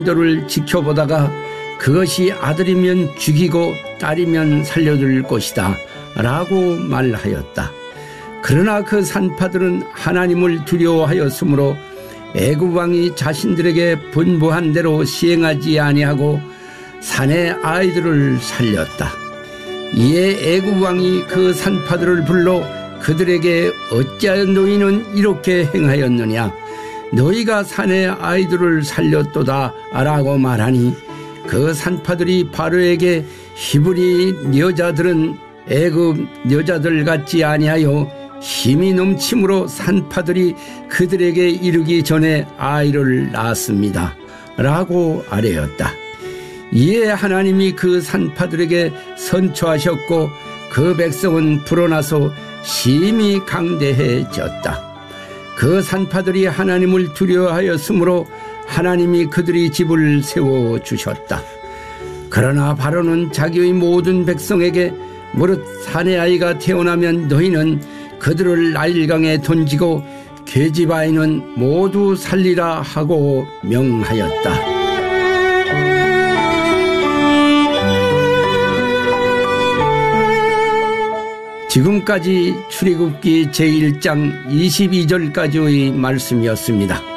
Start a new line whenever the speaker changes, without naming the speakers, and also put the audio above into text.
들을 지켜보다가 그것이 아들이면 죽이고 딸이면 살려둘 것이다 라고 말하였다. 그러나 그 산파들은 하나님을 두려워하였으므로 애굽 왕이 자신들에게 분부한 대로 시행하지 아니하고 산의 아이들을 살렸다. 이에 애굽 왕이 그 산파들을 불러 그들에게 어찌하여 너희는 이렇게 행하였느냐, 너희가 산의 아이들을 살렸도다 라고 말하니 그 산파들이 바로에게 히브리 여자들은 애굽 여자들 같지 아니하여 힘이 넘침으로 산파들이 그들에게 이르기 전에 아이를 낳았습니다 라고 아뢰었다. 이에 하나님이 그 산파들에게 선처하셨고 그 백성은 불어나서 심히 강대해졌다. 그 산파들이 하나님을 두려워하였으므로 하나님이 그들의 집을 세워주셨다. 그러나 바로는 자기의 모든 백성에게 무릇 산의 아이가 태어나면 너희는 그들을 나일강에 던지고 계집아이는 모두 살리라 하고 명하였다. 지금까지 출애굽기 제1장 22절까지의 말씀이었습니다.